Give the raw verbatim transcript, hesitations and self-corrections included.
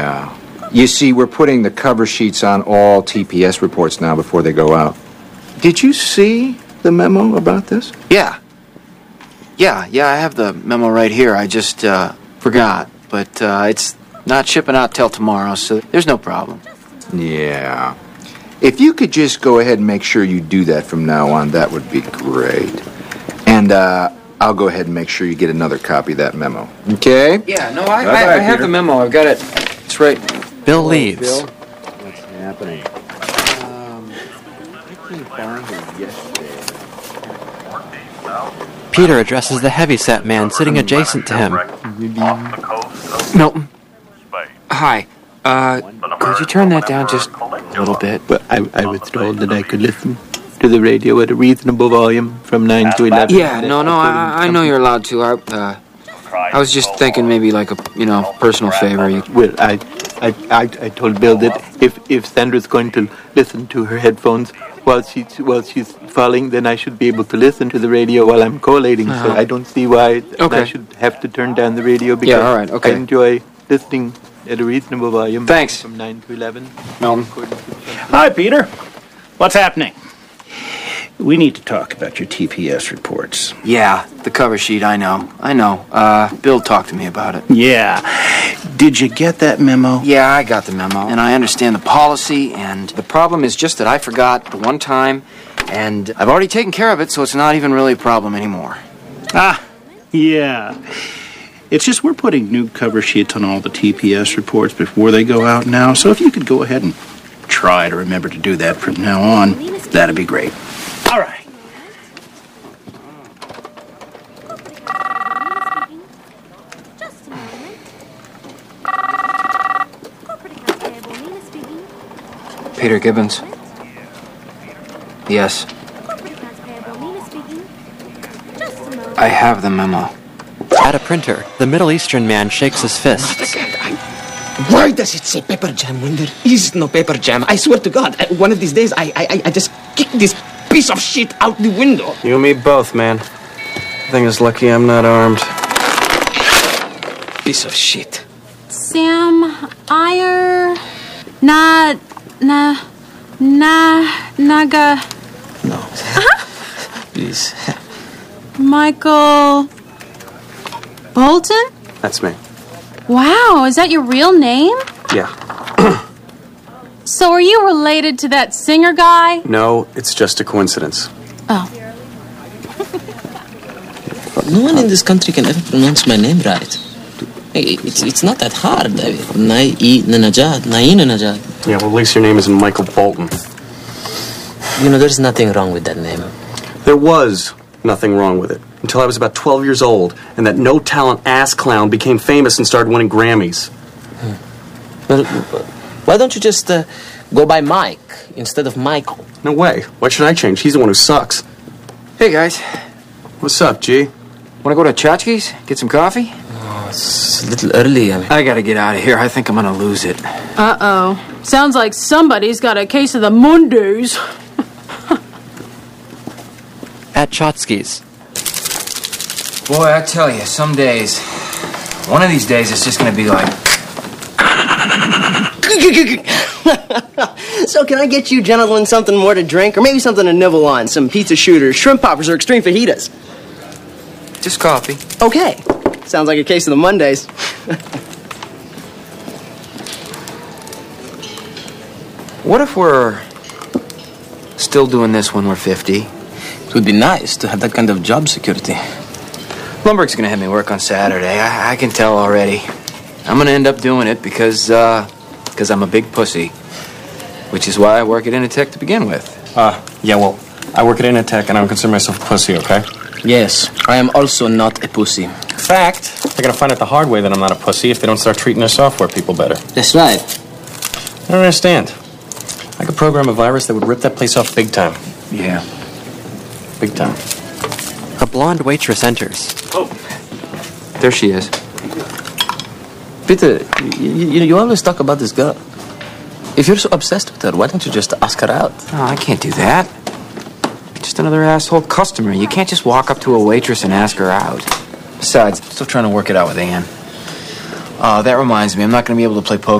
Yeah. You see, we're putting the cover sheets on all T P S reports now before they go out. Did you see the memo about this? Yeah. Yeah, yeah, I have the memo right here. I just, uh, forgot. But, uh, it's not shipping out till tomorrow, so there's no problem. Yeah. If you could just go ahead and make sure you do that from now on, that would be great. And, uh, I'll go ahead and make sure you get another copy of that memo. Okay? Yeah, no, I, I, I have the memo. I've got it. It's right. Bill leaves. Bill, what's happening? Um, I came by here yesterday. Peter addresses the heavyset man sitting adjacent to him. Milton. Hi. Uh, could you turn that down just a little bit? Well, I, I was told that I could listen to the radio at a reasonable volume from nine to eleven. Yeah, no, no, I, I know you're allowed to. I, uh, I was just thinking maybe like a, you know, personal favor. You... Well, I, I, I, I told Bill that if, if Sandra's going to listen to her headphones while she's while she's falling, then I should be able to listen to the radio while I'm collating. Uh-huh. So I don't see why okay. I should have to turn down the radio because yeah, all right, okay. I enjoy listening at a reasonable volume. Thanks. From nine to eleven. Milton. Hi, Peter. What's happening? We need to talk about your T P S reports. Yeah, the cover sheet, I know. I know. Uh, Bill talked to me about it. Yeah. Did you get that memo? Yeah, I got the memo. And I understand the policy, and the problem is just that I forgot the one time, and I've already taken care of it, so it's not even really a problem anymore. Ah, yeah. It's just we're putting new cover sheets on all the T P S reports before they go out now, so if you could go ahead and try to remember to do that from now on, that'd be great. All right. Peter Gibbons. Yes. I have the memo. At a printer, the Middle Eastern man shakes his fists. Why does it say paper jam when there is no paper jam? I swear to God, I, one of these days I, I I just kick this piece of shit out the window. You and me both, man. I think it's lucky I'm not armed. Piece of shit. Sam Iyer Na Na Na Naga No. Uh-huh. Please. Michael Bolton? That's me. Wow, is that your real name? Yeah. So are you related to that singer guy? No, it's just a coincidence. Oh. No one in this country can ever pronounce my name right. It's it's not that hard. Nai-i-nanajad, Nai-nanajad. Yeah, well, at least your name isn't Michael Bolton. You know, there's nothing wrong with that name. There was nothing wrong with it until I was about twelve years old, and that no-talent ass clown became famous and started winning Grammys. Hmm. Well, why don't you just uh, go by Mike instead of Michael? No way. Why should I change? He's the one who sucks. Hey, guys. What's up, G? Want to go to Chachki's? Get some coffee? Oh, it's a little early. I mean. I gotta get out of here. I think I'm gonna lose it. Uh-oh. Sounds like somebody's got a case of the Mondays. At Chotsky's. Boy, I tell you, some days, one of these days it's just gonna be like... So can I get you gentlemen something more to drink? Or maybe something to nibble on? Some pizza shooters, shrimp poppers, or extreme fajitas? Just coffee. Okay. Sounds like a case of the Mondays. What if we're still doing this when we're fifty? It would be nice to have that kind of job security. Lumberg's gonna have me work on Saturday. I, I can tell already. I'm gonna end up doing it because, uh, because I'm a big pussy. Which is why I work at Initech to begin with. Uh, yeah, well, I work at Initech and I don't consider myself a pussy, okay? Yes, I am also not a pussy. Fact, they're gonna find out the hard way that I'm not a pussy if they don't start treating their software people better. That's right. I don't understand. I could program a virus that would rip that place off big time. Yeah. Big time. A blonde waitress enters. Oh. There she is. Peter, you, you, you always talk about this girl. If you're so obsessed with her, why don't you just ask her out? Oh, I can't do that. Just another asshole customer. You can't just walk up to a waitress and ask her out. Besides, I'm still trying to work it out with Ann. Uh, that reminds me, I'm not going to be able to play poker